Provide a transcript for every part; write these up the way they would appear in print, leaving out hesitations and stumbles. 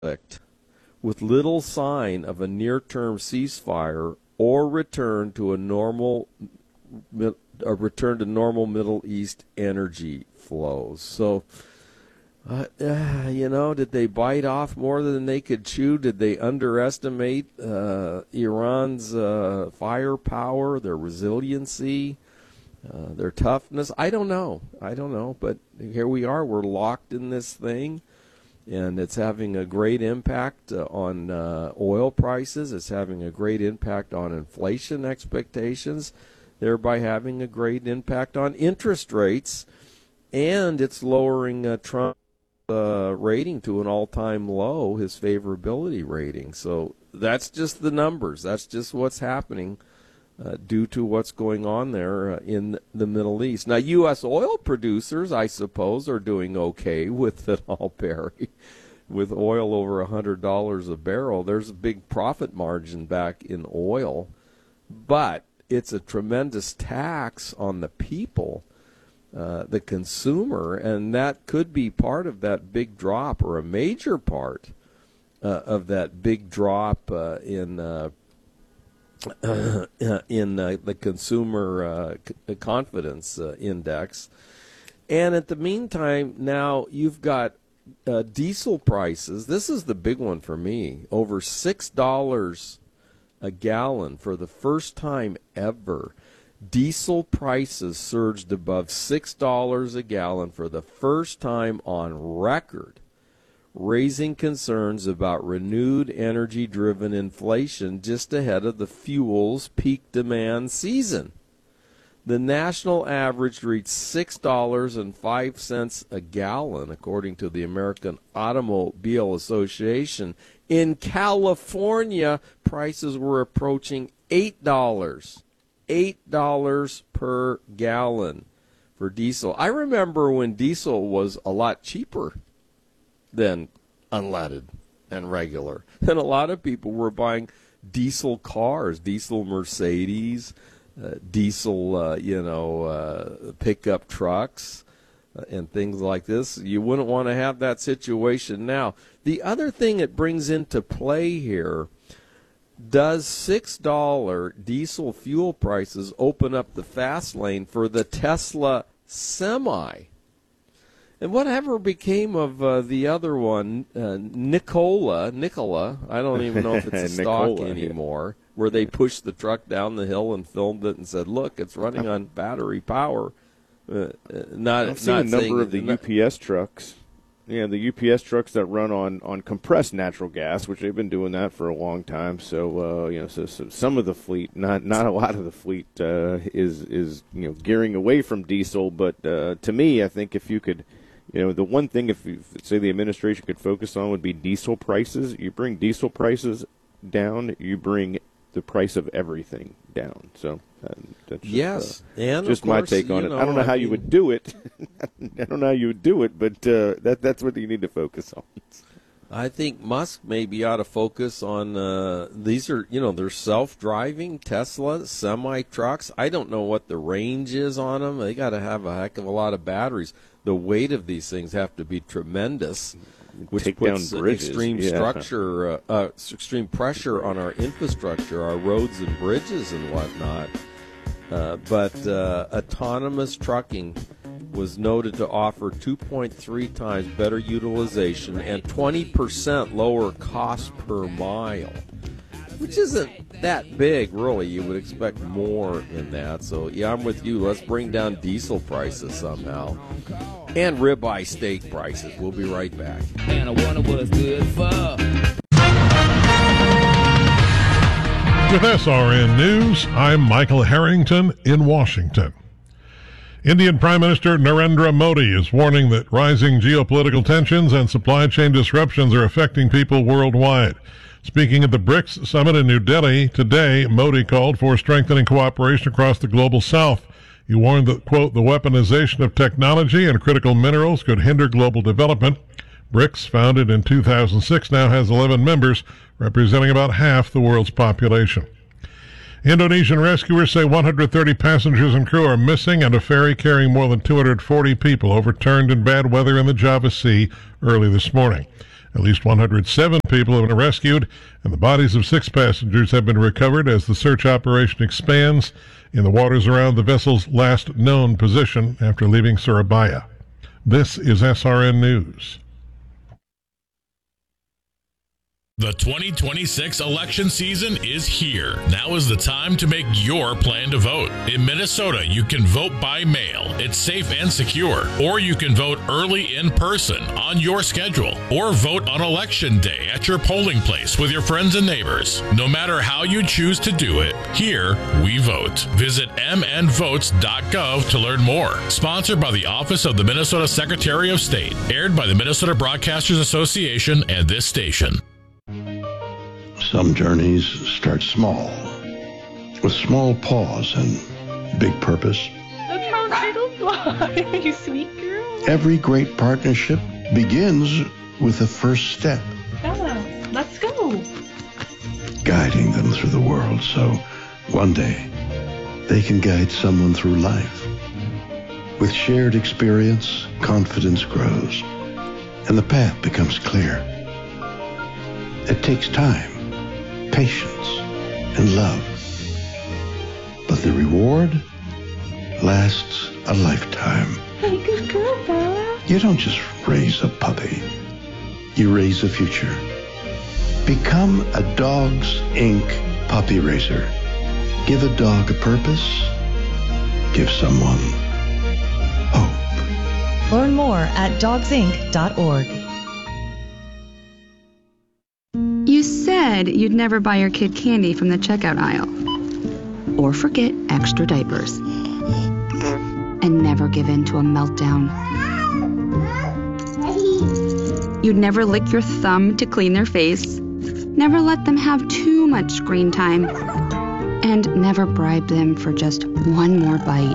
conflict with little sign of a near-term ceasefire or return to normal Middle East energy flows. So, did they bite off more than they could chew? Did they underestimate Iran's firepower, their resiliency, their toughness? I don't know. But here we are. We're locked in this thing. And it's having a great impact on oil prices. It's having a great impact on inflation expectations, thereby having a great impact on interest rates. And it's lowering Trump's rating to an all-time low, his favorability rating. So that's just the numbers. That's just what's happening due to what's going on there in the Middle East. Now, U.S. oil producers, I suppose, are doing okay with it all, Perry. With oil over $100 a barrel, there's a big profit margin back in oil. But it's a tremendous tax on the people, the consumer, and that could be part of that big drop, or a major part of that big drop in the consumer confidence index. And at the meantime, now you've got diesel prices. This is the big one for me. Over $6 a gallon for the first time ever. Diesel prices surged above $6 a gallon for the first time on record, raising concerns about renewed energy-driven inflation just ahead of the fuel's peak demand season. The national average reached $6.05 a gallon, according to the American Automobile Association. In California, prices were approaching $8 per gallon for diesel. I remember when diesel was a lot cheaper than unleaded and regular. And a lot of people were buying diesel cars, diesel Mercedes, diesel, pickup trucks and things like this. You wouldn't want to have that situation now. The other thing it brings into play here, does $6 diesel fuel prices open up the fast lane for the Tesla Semi? And whatever became of the other one, Nikola, I don't even know if it's a stock anymore, where they pushed the truck down the hill and filmed it and said, look, it's running on battery power. I've seen a number of the UPS trucks. Yeah, the UPS trucks that run on compressed natural gas, which they've been doing that for a long time. So, so some of the fleet, not a lot of the fleet, is gearing away from diesel. But to me, I think if you could, the one thing, if you say the administration could focus on, would be diesel prices. You bring diesel prices down, you bring the price of everything down. So that's just, and just my take on it. I don't know how you would do it. I don't know how you would do it, but that's what you need to focus on. I think Musk maybe ought to focus on these are, they're self-driving Tesla semi-trucks. I don't know what the range is on them. They got to have a heck of a lot of batteries. The weight of these things have to be tremendous, which Take puts down bridges. extreme extreme pressure on our infrastructure, our roads and bridges and whatnot. But autonomous trucking was noted to offer 2.3 times better utilization and 20% lower cost per mile, which isn't that big, really. You would expect more in that. So, yeah, I'm with you. Let's bring down diesel prices somehow. And ribeye steak prices. We'll be right back. And I wonder what it's good for. With SRN News, I'm Michael Harrington in Washington. Indian Prime Minister Narendra Modi is warning that rising geopolitical tensions and supply chain disruptions are affecting people worldwide. Speaking at the BRICS summit in New Delhi today, Modi called for strengthening cooperation across the global south. He warned that, quote, the weaponization of technology and critical minerals could hinder global development. BRICS, founded in 2006, now has 11 members, representing about half the world's population. Indonesian rescuers say 130 passengers and crew are missing, and a ferry carrying more than 240 people overturned in bad weather in the Java Sea early this morning. At least 107 people have been rescued, and the bodies of 6 passengers have been recovered as the search operation expands in the waters around the vessel's last known position after leaving Surabaya. This is SRN News. The 2026 election season is here. Now is the time to make your plan to vote. In Minnesota, you can vote by mail. It's safe and secure. Or you can vote early in person on your schedule. Or vote on Election Day at your polling place with your friends and neighbors. No matter how you choose to do it, here we vote. Visit mnvotes.gov to learn more. Sponsored by the Office of the Minnesota Secretary of State. Aired by the Minnesota Broadcasters Association and this station. Some journeys start small, with small pause and big purpose. Look how little fly, you sweet girl. Every great partnership begins with the first step. Bella, let's go. Guiding them through the world so one day they can guide someone through life. With shared experience, confidence grows, and the path becomes clear. It takes time, patience, and love. But the reward lasts a lifetime. Hey, good girl, Bella. You don't just raise a puppy. You raise a future. Become a Dogs Inc. puppy raiser. Give a dog a purpose. Give someone hope. Learn more at dogsinc.org. You said you'd never buy your kid candy from the checkout aisle. Or forget extra diapers. And never give in to a meltdown. You'd never lick your thumb to clean their face. Never let them have too much screen time. And never bribe them for just one more bite.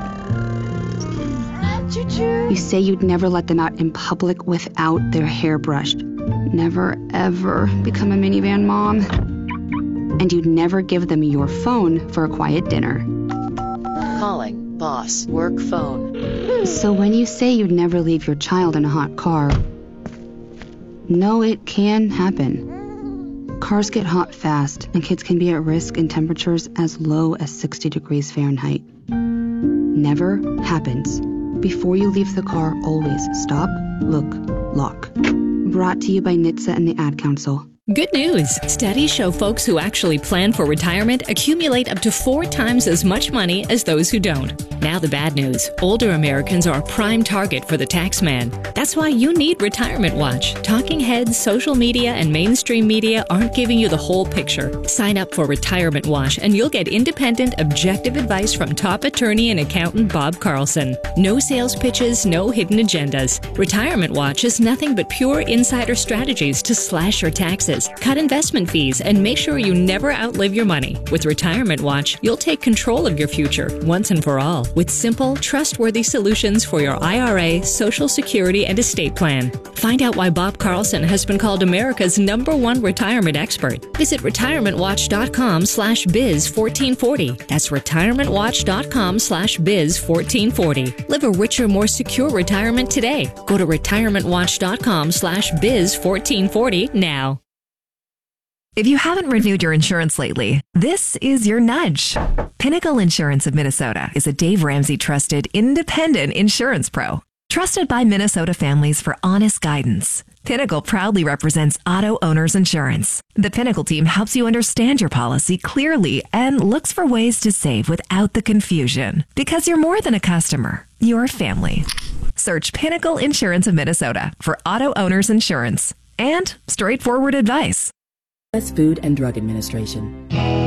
You say you'd never let them out in public without their hair brushed. Never, ever become a minivan mom. And you'd never give them your phone for a quiet dinner. Calling boss work phone. So when you say you'd never leave your child in a hot car, no, it can happen. Cars get hot fast, and kids can be at risk in temperatures as low as 60 degrees Fahrenheit. Never happens. Before you leave the car, always stop, look, lock. Brought to you by NHTSA and the Ad Council. Good news! Studies show folks who actually plan for retirement accumulate up to 4 times as much money as those who don't. Now the bad news. Older Americans are a prime target for the tax man. That's why you need Retirement Watch. Talking heads, social media, and mainstream media aren't giving you the whole picture. Sign up for Retirement Watch and you'll get independent, objective advice from top attorney and accountant Bob Carlson. No sales pitches, no hidden agendas. Retirement Watch is nothing but pure insider strategies to slash your taxes, cut investment fees, and make sure you never outlive your money. With Retirement Watch, you'll take control of your future once and for all with simple, trustworthy solutions for your IRA, Social Security, and estate plan. Find out why Bob Carlson has been called America's #1 retirement expert. Visit retirementwatch.com/biz1440. That's retirementwatch.com/biz1440. Live a richer, more secure retirement today. Go to retirementwatch.com/biz1440 now. If you haven't renewed your insurance lately, this is your nudge. Pinnacle Insurance of Minnesota is a Dave Ramsey trusted independent insurance pro. Trusted by Minnesota families for honest guidance. Pinnacle proudly represents auto owners insurance. The Pinnacle team helps you understand your policy clearly and looks for ways to save without the confusion. Because you're more than a customer, you're a family. Search Pinnacle Insurance of Minnesota for auto owners insurance and straightforward advice. U.S. Food and Drug Administration.